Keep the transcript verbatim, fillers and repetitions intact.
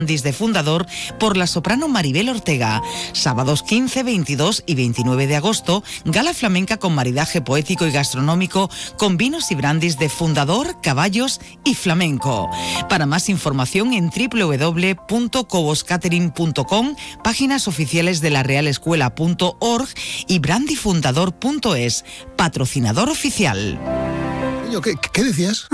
de Fundador por la soprano Maribel Ortega. Sábados quince, veintidós y veintinueve de agosto, gala flamenca con maridaje poético y gastronómico con vinos y brandis de Fundador, caballos y flamenco. Para más información en doble u doble u doble u punto cobos catering punto com, páginas oficiales de la real escuela punto org y brandifundador punto es, patrocinador oficial. ¿Qué, qué decías?